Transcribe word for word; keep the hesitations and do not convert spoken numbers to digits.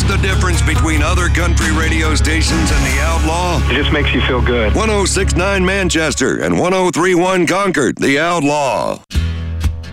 the difference between other country radio stations and the Outlaw? It just makes you feel good. one oh six point nine Manchester and one oh three point one Concord, the Outlaw.